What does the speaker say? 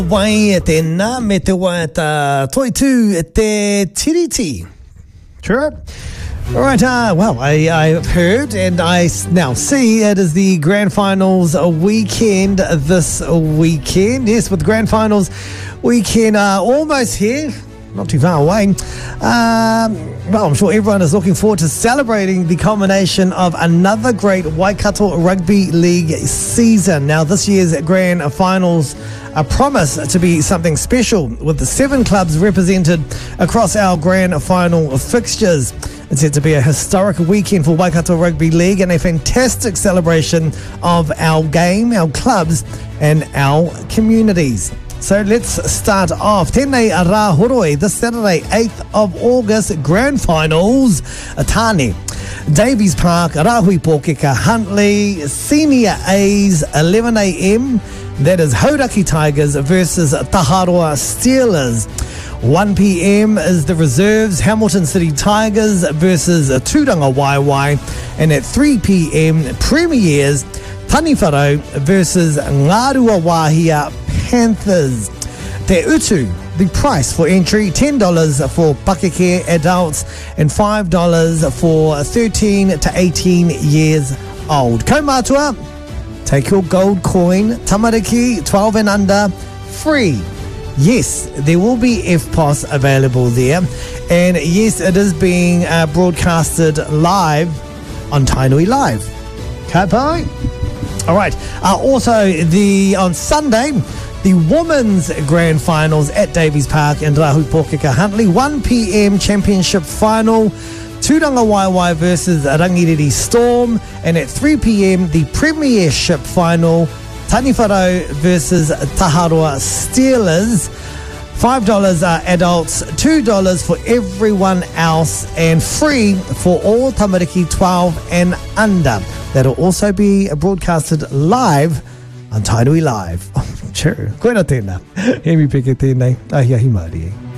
Wai tēnā me te waiata toitu te tiriti. True. All right, I've heard and I now see it is the Grand Finals weekend this weekend. Yes, with Grand Finals weekend almost here, not too far away. I'm sure everyone is looking forward to celebrating the culmination of another great Waikato Rugby League season. Now, this year's Grand Finals promise to be something special, with the 7 clubs represented across our Grand Final fixtures. It's said to be a historic weekend for Waikato Rugby League and a fantastic celebration of our game, our clubs, and our communities. So let's start off. Tēnei rā horoi, this Saturday, 8th of August, Grand Finals, Tāne. Davies Park, Rahui Pōkeka, Huntly, Senior A's, 11 a.m. That is Hauraki Tigers versus Taharoa Steelers. 1 p.m. is the reserves, Hamilton City Tigers versus Tūranga Waiwai. And at 3 p.m, premiers, Taniwharo versus Ngārua Wāhia Panthers. Te utu, the price for entry, $10 for Pakeke adults and $5 for 13 to 18 years old. Kaumātua, take your gold coin, tamariki, 12 and under, free. Yes, there will be FPOS available there. And yes, it is being broadcasted live on Tainui Live. Ka pai. All right. Also, on Sunday, the Women's Grand Finals at Davies Park in Rahui Pōkeka, Huntly. 1 p.m. Championship Final. Tūranga Waiwai versus Rangiriri Storm. And at 3 p.m. the Premiership Final. Taniwharo versus Taharoa Steelers. $5 adults, $2 for everyone else, and free for all tamariki 12 and under. That'll also be broadcasted live on Tainui Live. Sure. Koe na tēnā. He mi peke tēnei. Ahi ahi Māori.